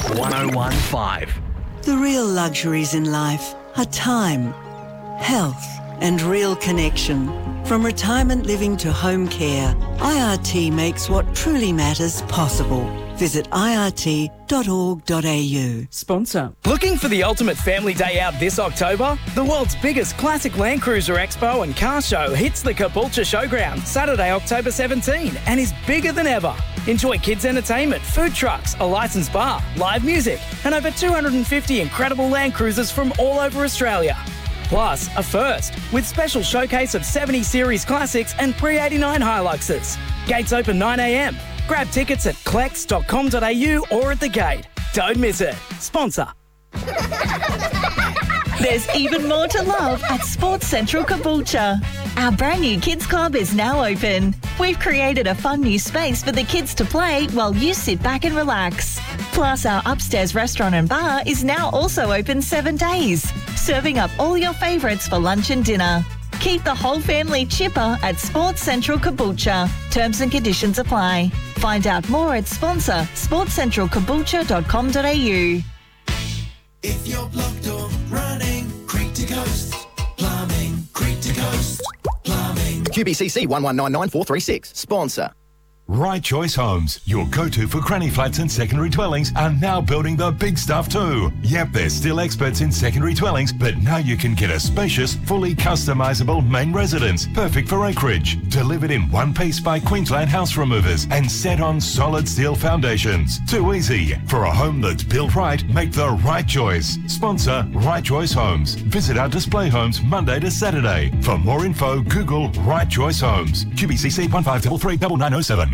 1015. The real luxuries in life are time, health, and real connection. From retirement living to home care, IRT makes what truly matters possible. Visit irt.org.au. Sponsor. Looking for the ultimate family day out this October? The world's biggest classic Land Cruiser Expo and car show hits the Caboolture Showground Saturday, October 17 and is bigger than ever. Enjoy kids' entertainment, food trucks, a licensed bar, live music, and over 250 incredible Land Cruisers from all over Australia. Plus, a first, with special showcase of 70 Series Classics and pre-89 Hiluxes. Gates open 9 a.m. Grab tickets at clex.com.au or at the gate. Don't miss it. Sponsor. There's even more to love at Sports Central Caboolture. Our brand new kids club is now open. We've created a fun new space for the kids to play while you sit back and relax. Plus, our upstairs restaurant and bar is now also open 7 days, serving up all your favourites for lunch and dinner. Keep the whole family chipper at Sports Central Caboolture. Terms and conditions apply. Find out more at sponsor sportscentralcaboolture.com.au. If you're blocked or running, Creek to Coast Plumbing, Creek to Coast Plumbing. QBCC 1199436. Sponsor. Right Choice Homes, your go-to for granny flats and secondary dwellings, are now building the big stuff too. Yep, they're still experts in secondary dwellings, but now you can get a spacious, fully customisable main residence, perfect for acreage. Delivered in one piece by Queensland House Removers and set on solid steel foundations. Too easy. For a home that's built right, make the right choice. Sponsor Right Choice Homes. Visit our display homes Monday to Saturday. For more info, Google Right Choice Homes. QBCC 1533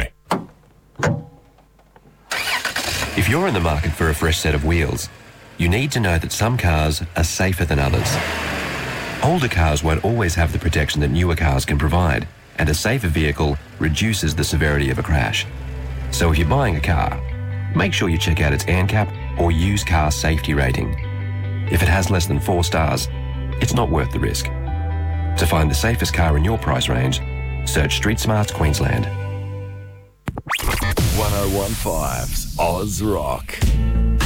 If you're in the market for a fresh set of wheels, you need to know that some cars are safer than others. Older cars won't always have the protection that newer cars can provide, and a safer vehicle reduces the severity of a crash. So if you're buying a car, make sure you check out its ANCAP or used car safety rating. If it has less than 4 stars, it's not worth the risk. To find the safest car in your price range, search Street Smarts Queensland. 1015's Oz Rock.